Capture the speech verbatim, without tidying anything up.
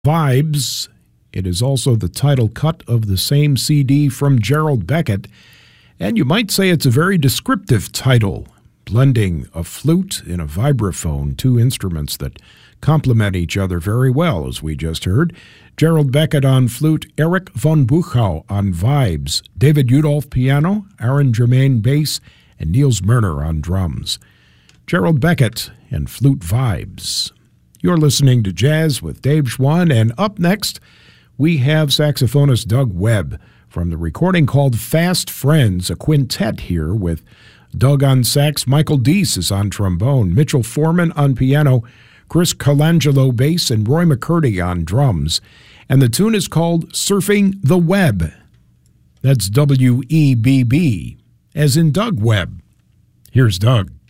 Vibes. It is also the title cut of the same C D from Gerald Beckett, and you might say it's a very descriptive title, blending a flute and a vibraphone, two instruments that complement each other very well, as we just heard. Gerald Beckett on flute, Eric von Buchau on vibes, David Udolph piano, Aaron Germain bass, and Niels Murner on drums. Gerald Beckett and Flute Vibes. You're listening to Jazz with Dave Schwann, and up next, we have saxophonist Doug Webb from the recording called Fast Friends, a quintet here with Doug on sax, Michael Deese is on trombone, Mitchell Foreman on piano, Chris Colangelo bass, and Roy McCurdy on drums. And the tune is called Surfing the Web. That's W E B B, as in Doug Webb. Here's Doug.